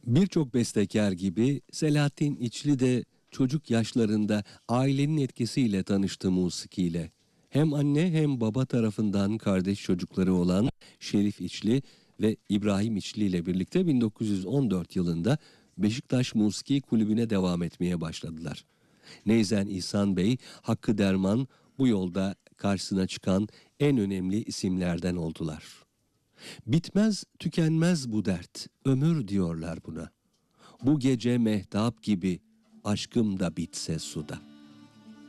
Birçok bestekar gibi Selahattin İçli de çocuk yaşlarında ailenin etkisiyle tanıştı musikiyle. Hem anne hem baba tarafından kardeş çocukları olan Şerif İçli ve İbrahim İçli ile birlikte 1914 yılında Beşiktaş Musiki Kulübü'ne devam etmeye başladılar. Neyzen İhsan Bey, Hakkı Derman bu yolda karşısına çıkan en önemli isimlerden oldular. Bitmez tükenmez bu dert, ömür diyorlar buna. Bu gece mehtap gibi aşkım da bitse suda.